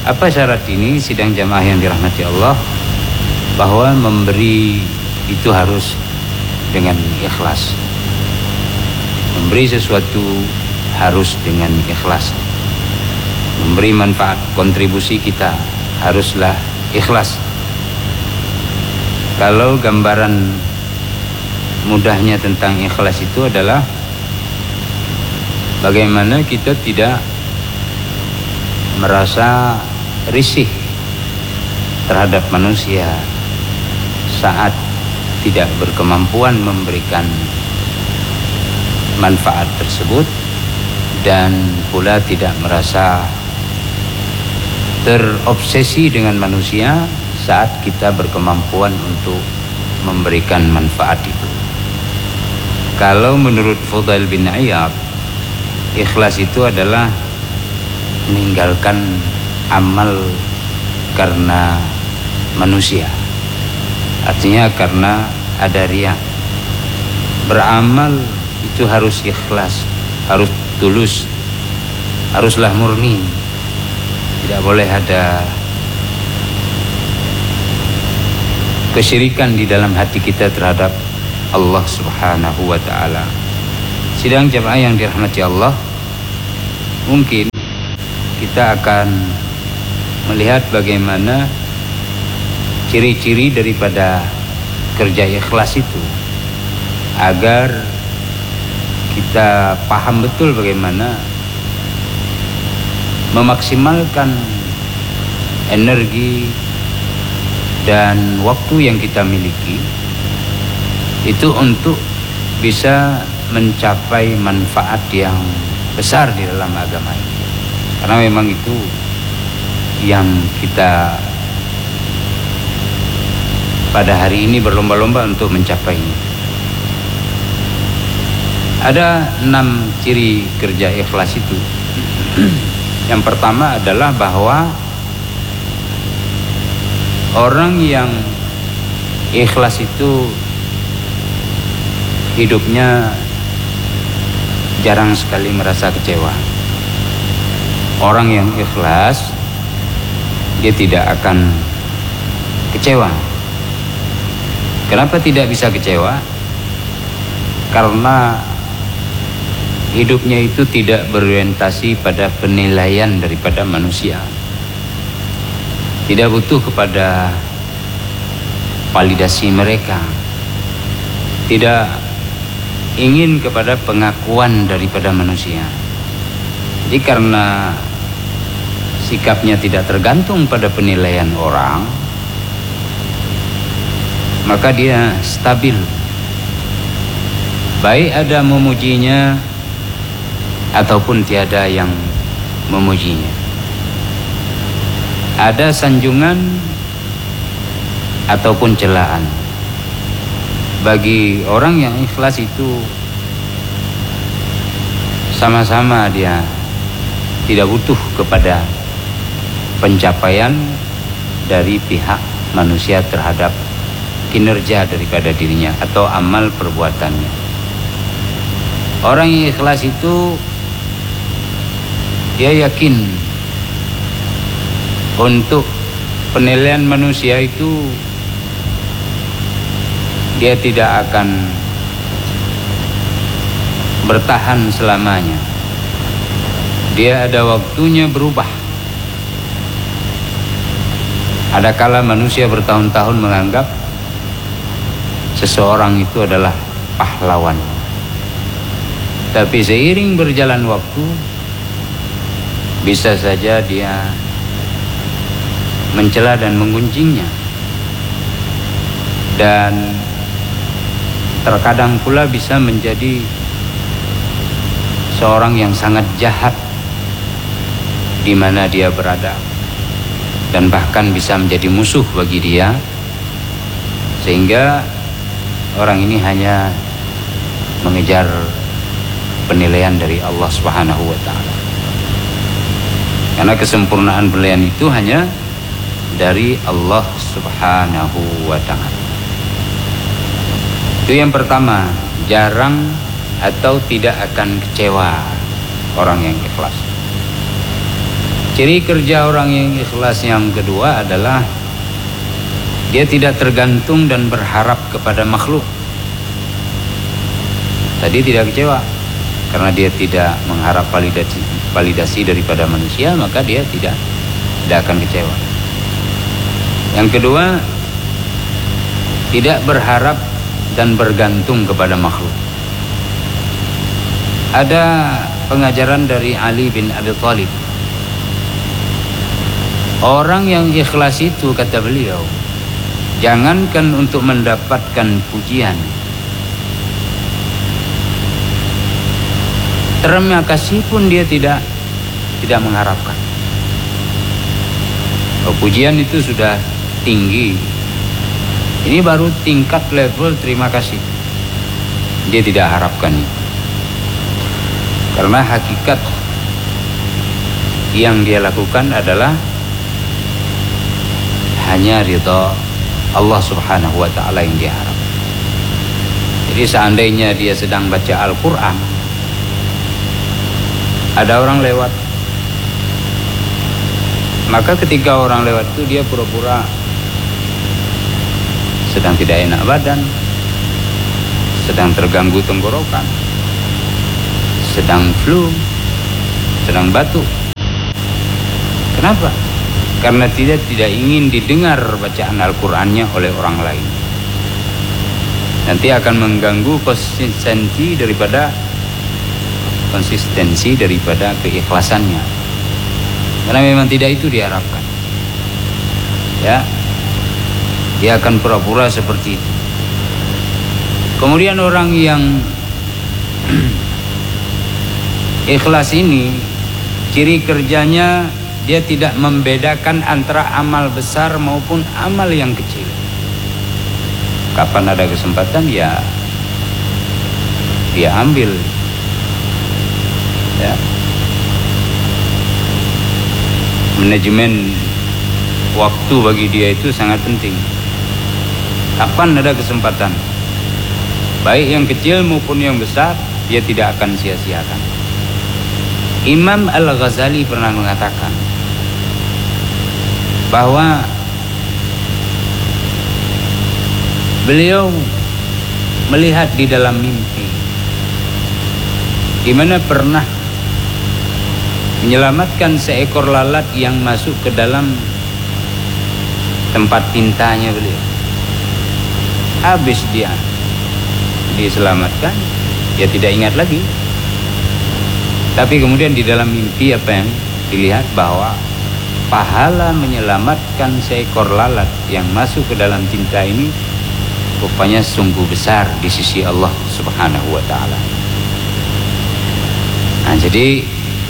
Apa syarat ini sidang jamaah yang dirahmati Allah? Bahwa memberi itu harus dengan ikhlas. Memberi sesuatu harus dengan ikhlas. Memberi manfaat, kontribusi kita haruslah ikhlas. Kalau gambaran mudahnya tentang ikhlas itu adalah bagaimana kita tidak merasa risih terhadap manusia saat tidak berkemampuan memberikan manfaat tersebut, dan pula tidak merasa terobsesi dengan manusia saat kita berkemampuan untuk memberikan manfaat itu. Kalau menurut Fudail bin Iyad, ikhlas itu adalah meninggalkan amal karena manusia. Artinya karena ada riya. Beramal itu harus ikhlas, harus tulus, haruslah murni. Tidak boleh ada kesyirikan di dalam hati kita terhadap Allah Subhanahu wa ta'ala. Sidang jamaah yang dirahmati Allah, mungkin kita akan melihat bagaimana ciri-ciri daripada kerja ikhlas itu, agar kita paham betul bagaimana memaksimalkan energi dan waktu yang kita miliki itu untuk bisa mencapai manfaat yang besar di dalam agama ini. Karena memang itu yang kita pada hari ini berlomba-lomba untuk mencapainya. Ada 6 ciri kerja ikhlas itu. Yang pertama adalah bahwa orang yang ikhlas itu hidupnya jarang sekali merasa kecewa. Orang yang ikhlas, dia tidak akan kecewa. Kenapa tidak bisa kecewa? Karena hidupnya itu tidak berorientasi pada penilaian daripada manusia. Tidak butuh kepada validasi mereka. Tidak ingin kepada pengakuan daripada manusia. Jadi karena sikapnya tidak tergantung pada penilaian orang, maka dia stabil. Baik ada memujinya ataupun tiada yang memujinya. Ada sanjungan ataupun celaan. Bagi orang yang ikhlas itu sama-sama dia tidak butuh kepada pencapaian dari pihak manusia terhadap kinerja daripada dirinya atau amal perbuatannya. Orang yang ikhlas itu dia yakin untuk penilaian manusia itu dia tidak akan bertahan selamanya. Dia ada waktunya berubah. Ada kala manusia bertahun-tahun menganggap seseorang itu adalah pahlawan. Tapi seiring berjalan waktu, bisa saja dia mencela dan menggunjingnya. Dan terkadang pula bisa menjadi seorang yang sangat jahat di mana dia berada, dan bahkan bisa menjadi musuh bagi dia, sehingga orang ini hanya mengejar penilaian dari Allah Subhanahu wa ta'ala. Karena kesempurnaan penilaian itu hanya dari Allah Subhanahu wa ta'ala. Itu yang pertama, jarang atau tidak akan kecewa orang yang ikhlas. Ciri kerja orang yang ikhlas yang kedua adalah dia tidak tergantung dan berharap kepada makhluk. Tadi tidak kecewa karena dia tidak mengharap validasi daripada manusia, maka dia tidak akan kecewa. Yang kedua, tidak berharap dan bergantung kepada makhluk. Ada pengajaran dari Ali bin Abi Thalib. Orang yang ikhlas itu, kata beliau, jangankan untuk mendapatkan pujian, terima kasih pun dia tidak mengharapkan. Pujian itu sudah tinggi, ini baru tingkat level terima kasih. Dia tidak harapkan itu, karena hakikat yang dia lakukan adalah hanya ridha Allah subhanahu wa ta'ala yang dia harap. Jadi seandainya dia sedang baca Al-Quran, ada orang lewat, maka ketika orang lewat itu dia pura-pura sedang tidak enak badan, sedang terganggu tenggorokan, sedang flu, sedang batuk. Kenapa? Karena tidak ingin didengar bacaan Al-Qur'annya oleh orang lain. Nanti akan mengganggu konsistensi daripada keikhlasannya. Karena memang tidak itu diharapkan. Ya. Dia akan pura-pura seperti itu. Kemudian orang yang ikhlas ini, ciri kerjanya dia tidak membedakan antara amal besar maupun amal yang kecil. Kapan ada kesempatan ya dia ambil. Ya. Manajemen waktu bagi dia itu sangat penting. Kapan ada kesempatan, baik yang kecil maupun yang besar, dia tidak akan sia-siakan. Imam Al-Ghazali pernah mengatakan bahwa beliau melihat di dalam mimpi, di mana pernah menyelamatkan seekor lalat yang masuk ke dalam tempat tintanya beliau. Habis dia diselamatkan, dia tidak ingat lagi. Tapi kemudian di dalam mimpi apa yang dilihat, bahwa pahala menyelamatkan seekor lalat yang masuk ke dalam tinta ini rupanya sungguh besar di sisi Allah Subhanahu wa ta'ala. Nah, jadi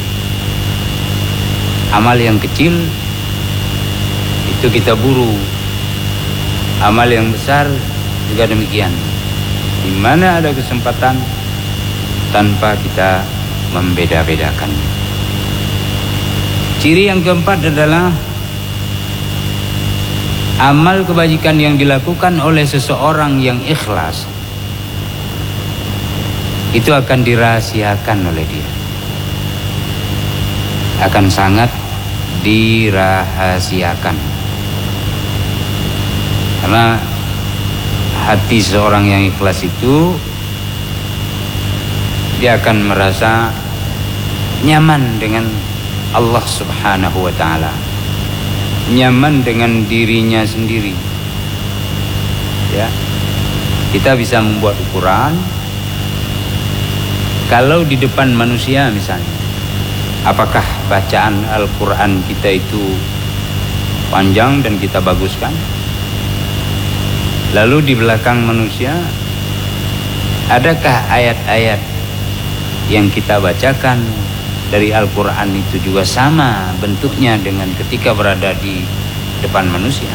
amal yang kecil itu kita buru, amal yang besar juga demikian. Di mana ada kesempatan tanpa kita membeda-bedakan. Ciri yang keempat adalah amal kebajikan yang dilakukan oleh seseorang yang ikhlas itu akan dirahasiakan oleh dia, akan sangat dirahasiakan, karena hati seorang yang ikhlas itu dia akan merasa nyaman dengan Allah Subhanahu wa ta'ala, nyaman dengan dirinya sendiri. Ya, kita bisa membuat ukuran. Kalau di depan manusia misalnya, apakah bacaan Al-Quran kita itu panjang dan kita baguskan? Lalu di belakang manusia, adakah ayat-ayat yang kita bacakan dari Al-Quran itu juga sama bentuknya dengan ketika berada di depan manusia?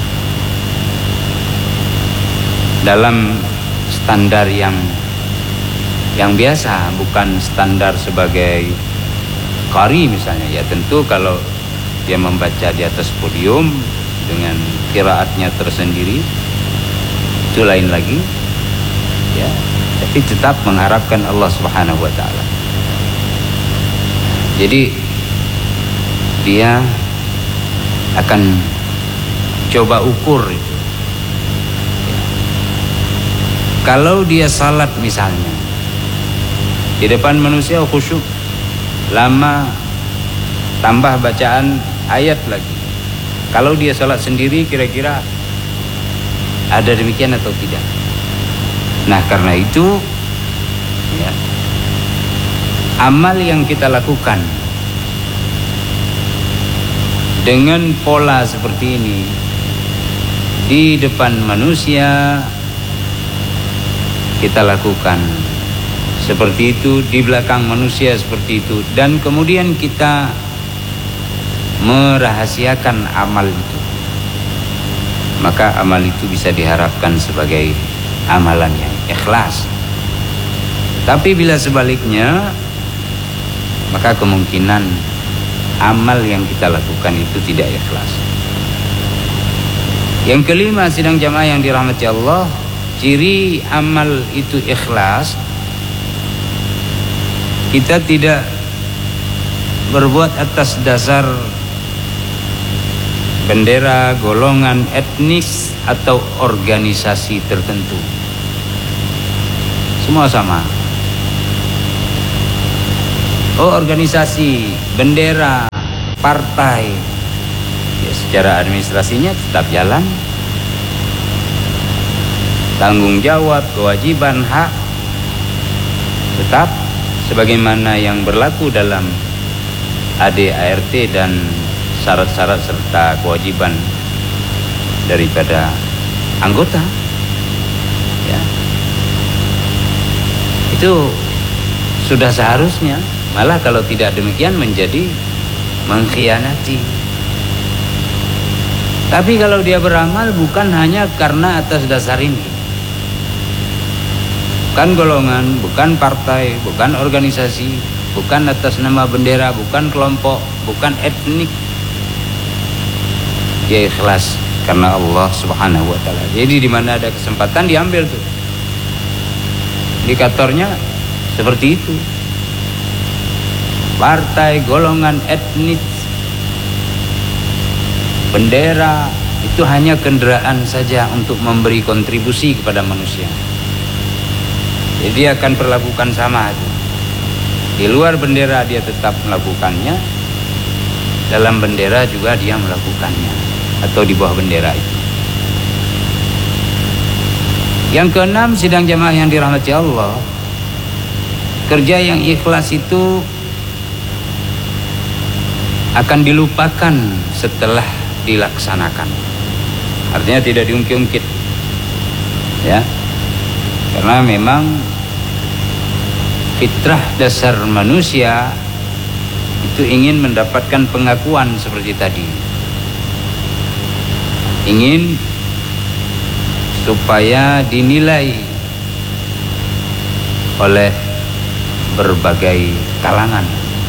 Dalam standar yang biasa, bukan standar sebagai qari misalnya. Ya tentu kalau dia membaca di atas podium dengan qiraatnya tersendiri, itu lain lagi. Ya, tapi tetap mengharapkan Allah Subhanahu wa ta'ala. Jadi dia akan coba ukur itu. Kalau dia salat misalnya di depan manusia khusyuk, lama, tambah bacaan ayat lagi. Kalau dia salat sendiri kira-kira ada demikian atau tidak? Nah, karena itu ya, amal yang kita lakukan dengan pola seperti ini di depan manusia kita lakukan seperti itu, di belakang manusia seperti itu, dan kemudian kita merahasiakan amal itu, maka amal itu bisa diharapkan sebagai amalan yang ikhlas. Tapi bila sebaliknya, maka kemungkinan amal yang kita lakukan itu tidak ikhlas. Yang kelima, sidang jamaah yang dirahmati Allah, ciri amal itu ikhlas, kita tidak berbuat atas dasar bendera, golongan, etnis atau organisasi tertentu. Semua sama. Oh, organisasi, bendera, partai, ya, secara administrasinya tetap jalan. Tanggung jawab, kewajiban, hak tetap sebagaimana yang berlaku dalam ADART dan syarat-syarat serta kewajiban daripada anggota. Ya. Itu sudah seharusnya, malah kalau tidak demikian menjadi mengkhianati. Tapi kalau dia beramal bukan hanya karena atas dasar ini, bukan golongan, bukan partai, bukan organisasi, bukan atas nama bendera, bukan kelompok, bukan etnik, dia ikhlas karena Allah Subhanahu wa taala. Jadi di mana ada kesempatan diambil tuh. Indikatornya seperti itu. Partai, golongan, etnis, bendera itu hanya kendaraan saja untuk memberi kontribusi kepada manusia. Jadi dia akan perlakukan sama itu. Di luar bendera dia tetap melakukannya, dalam bendera juga dia melakukannya, atau di bawah bendera itu. Yang keenam, sidang jamaah yang dirahmati Allah, kerja yang ikhlas itu akan dilupakan setelah dilaksanakan. Artinya tidak diungkit-ungkit, ya, karena memang fitrah dasar manusia itu ingin mendapatkan pengakuan seperti tadi, ingin supaya dinilai oleh berbagai kalangan.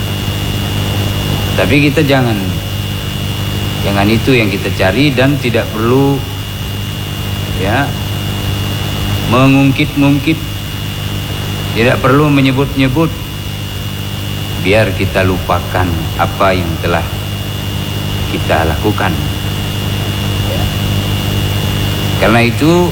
Tapi kita jangan itu yang kita cari, dan tidak perlu ya mengungkit-ungkit, tidak perlu menyebut-nyebut, biar kita lupakan apa yang telah kita lakukan. Ya. Karena itu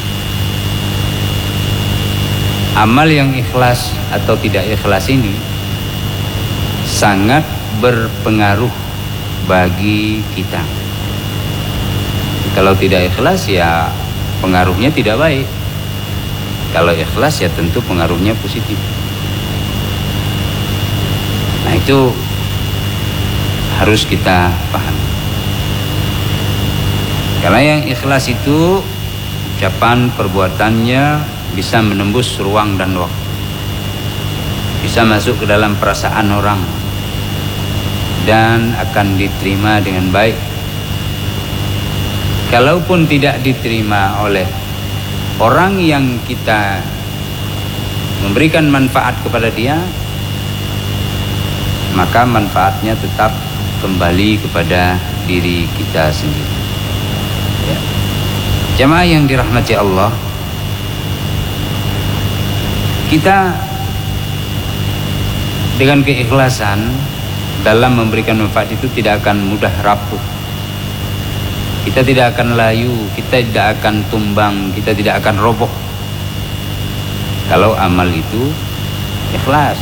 amal yang ikhlas atau tidak ikhlas ini sangat berpengaruh bagi kita. Kalau tidak ikhlas ya pengaruhnya tidak baik. Kalau ikhlas ya tentu pengaruhnya positif. Nah, itu harus kita pahami. Karena yang ikhlas itu ucapan, perbuatannya bisa menembus ruang dan waktu, bisa masuk ke dalam perasaan orang, dan akan diterima dengan baik. Kalaupun tidak diterima oleh orang yang kita memberikan manfaat kepada dia, maka manfaatnya tetap kembali kepada diri kita sendiri. Ya. Jamaah yang dirahmati Allah, kita dengan keikhlasan dalam memberikan manfaat itu tidak akan mudah rapuh. Kita tidak akan layu, kita tidak akan tumbang, kita tidak akan roboh kalau amal itu ikhlas.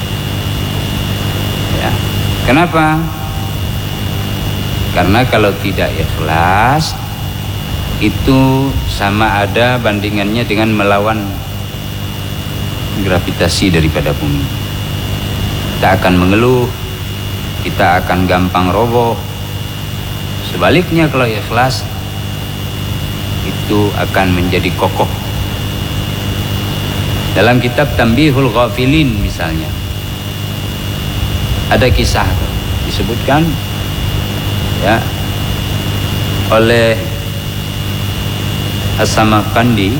Ya. Kenapa? Karena kalau tidak ikhlas itu sama ada bandingannya dengan melawan gravitasi daripada bumi. Kita akan mengeluh, kita akan gampang roboh. Sebaliknya kalau ikhlas itu akan menjadi kokoh. Dalam kitab Tanbihul Ghafilin misalnya ada kisah disebutkan ya oleh As-Samarqandi.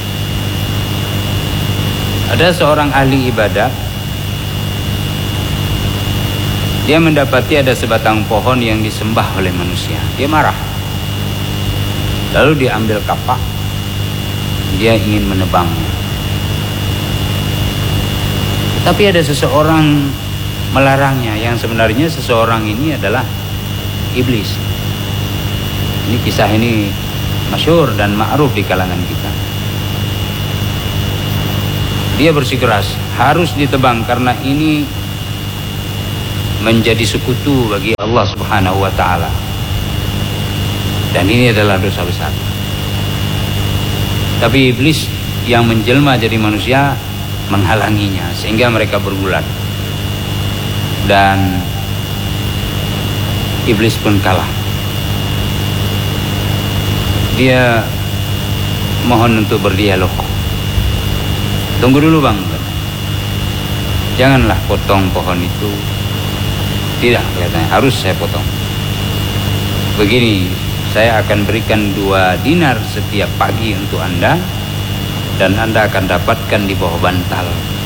Ada seorang ahli ibadah, dia mendapati ada sebatang pohon yang disembah oleh manusia. Dia marah, lalu dia ambil kapak, dia ingin menebangnya. Tapi ada seseorang melarangnya, yang sebenarnya seseorang ini adalah iblis. Ini kisah ini masyhur dan ma'ruf di kalangan kita. Dia bersikeras harus ditebang karena ini menjadi sekutu bagi Allah Subhanahu wa taala. Dan ini adalah dosa besar. Tapi iblis yang menjelma jadi manusia menghalanginya sehingga mereka bergulat. Dan iblis pun kalah. Dia mohon untuk berdialog. Tunggu dulu bang, janganlah potong pohon itu. Tidak, katanya, harus saya potong. Begini, saya akan berikan 2 dinar setiap pagi untuk Anda, dan Anda akan dapatkan di bawah bantal.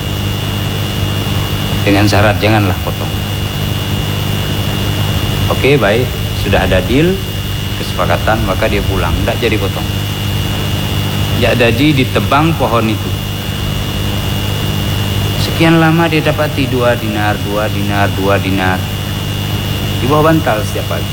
Dengan syarat janganlah potong. Oke, baik, sudah ada deal, kesepakatan, maka dia pulang, tidak jadi potong. Tidak jadi ditebang pohon itu. Sekian lama dia dapati 2 dinar, 2 dinar, 2 dinar di bawah bantal setiap pagi.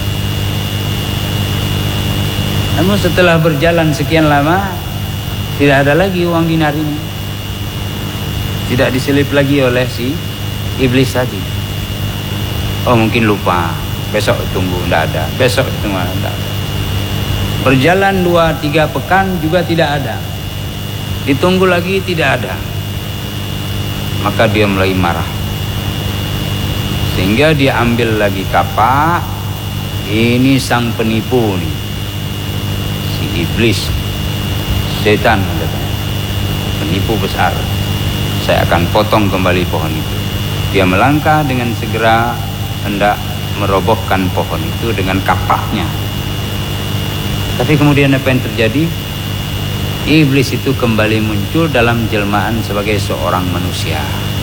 Namun setelah berjalan sekian lama, tidak ada lagi uang dinar ini. Tidak diselip lagi oleh si iblis tadi. Oh mungkin lupa, besok tunggu, tidak ada. Besok tunggu, tidak ada. Berjalan 2-3 pekan juga tidak ada. Ditunggu lagi tidak ada. Maka dia mulai marah. Sehingga dia ambil lagi kapak. Ini sang penipu nih, si iblis, setan katanya, penipu besar. Saya akan potong kembali pohon itu. Dia melangkah dengan segera hendak merobohkan pohon itu dengan kapaknya. Tapi kemudian apa yang terjadi? Iblis itu kembali muncul dalam jelmaan sebagai seorang manusia.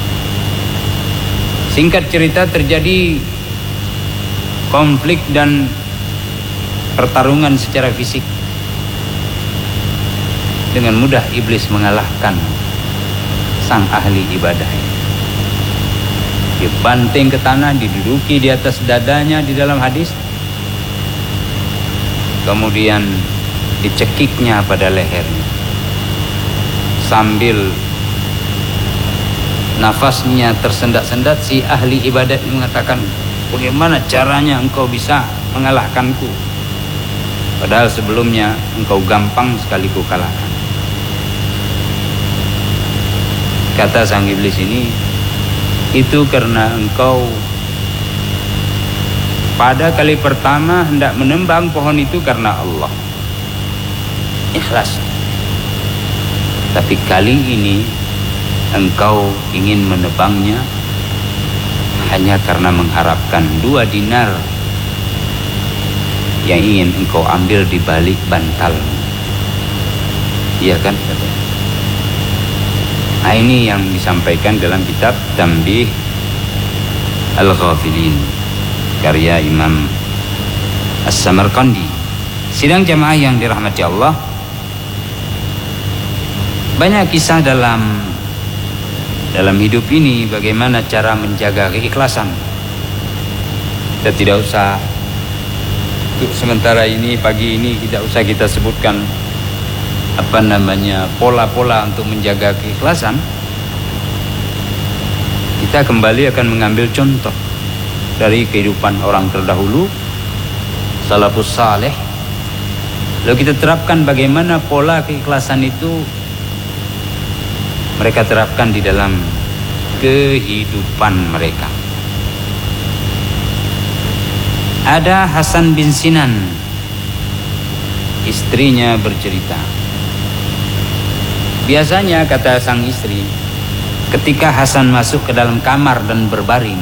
Singkat cerita, terjadi konflik dan pertarungan secara fisik. Dengan mudah iblis mengalahkan sang ahli ibadah. Dibanting ke tanah, diduduki di atas dadanya di dalam hadis. Kemudian dicekiknya pada lehernya. Sambil nafasnya tersendat-sendat, si ahli ibadat mengatakan, bagaimana caranya engkau bisa mengalahkanku? Padahal sebelumnya engkau gampang sekali ku kalahkan. Kata sang iblis ini, itu karena engkau pada kali pertama hendak menembang pohon itu karena Allah, ikhlas. Tapi kali ini engkau ingin menebangnya hanya karena mengharapkan 2 dinar yang ingin engkau ambil di balik bantal. Iya kan? Nah, ini yang disampaikan dalam kitab Tanbih Al-Ghafilin karya Imam As-Samarqandi. Sidang jamaah yang dirahmati Allah, banyak kisah dalam hidup ini bagaimana cara menjaga keikhlasan. Kita tidak usah, untuk sementara ini, pagi ini tidak usah kita sebutkan pola-pola untuk menjaga keikhlasan. Kita kembali akan mengambil contoh dari kehidupan orang terdahulu, salafus saleh. Lalu kita terapkan bagaimana pola keikhlasan itu mereka terapkan di dalam kehidupan mereka. Ada Hasan bin Sinan, istrinya bercerita. Biasanya, kata sang istri, ketika Hasan masuk ke dalam kamar dan berbaring,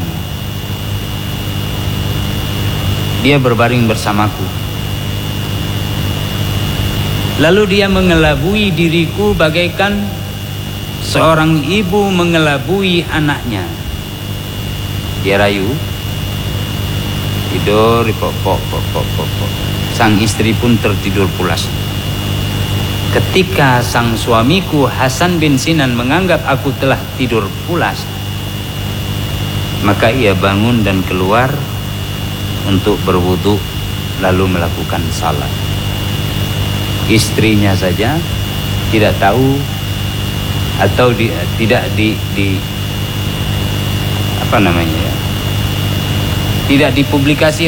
dia berbaring bersamaku. Lalu dia mengelabui diriku bagaikan seorang ibu mengelabui anaknya. Dia rayu, tidur, pok. Sang istri pun tertidur pulas. Ketika sang suamiku Hasan bin Sinan menganggap aku telah tidur pulas, maka ia bangun dan keluar untuk berwudu lalu melakukan salat. Istrinya saja tidak tahu atau tidak dipublikasi